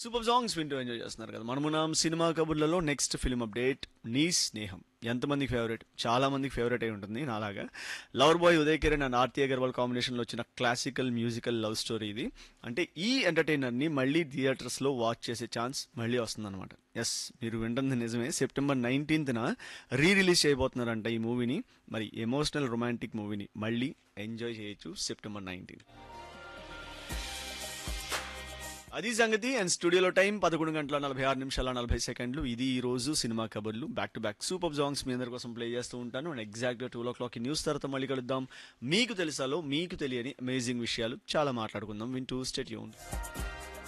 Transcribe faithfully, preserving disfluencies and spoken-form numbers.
Super songs వింటూ enjoy చేస్తున్నారు కదా. మనమున్నాం సినిమా కబుర్లలో నెక్స్ట్ ఫిల్మ్ అప్డేట్ నీ స్నేహం. ఎంతమందికి ఫేవరెట్? చాలా మందికి ఫేవరెట్ అయి ఉంటుంది నాలాగా. Lover boy Uday Kiran and Aarti Agarwal కాంబినేషన్లో వచ్చిన క్లాసికల్ మ్యూజికల్ లవ్ స్టోరీ ఇది. అంటే ఈ ఎంటర్టైనర్ని మళ్ళీ థియేటర్స్లో వాచ్ చేసే ఛాన్స్ మళ్ళీ వస్తుందన్నమాట. ఎస్, మీరు వింటుంది నిజమే. సెప్టెంబర్ నైన్టీన్త్న రీ రిలీజ్ చేయబోతున్నారంట ఈ మూవీని. మరి ఎమోషనల్ రొమాంటిక్ మూవీని మళ్ళీ ఎంజాయ్ చేయొచ్చు సెప్టెంబర్ నైన్టీన్త్. అది సంగతి. అండ్ స్టూడియోలో టైం పదకొండు గంటల నలభై ఆరు నిమిషాల నలభై సెకండ్లు. ఇది ఈ రోజు సినిమా కబుర్లు. Back to back super songs మీ అందరి కోసం ప్లే చేస్తూ ఉంటాను. అండ్ ఎగ్జాక్ట్గా టూ ఓ క్లాక్ న్యూస్ తర్వాత మళ్ళీ కలుద్దాం. మీకు తెలుసాలో మీకు తెలియని అమేజింగ్ విషయాలు చాలా మాట్లాడుకుందాం. వింటూ స్టే ట్యూన్డ్.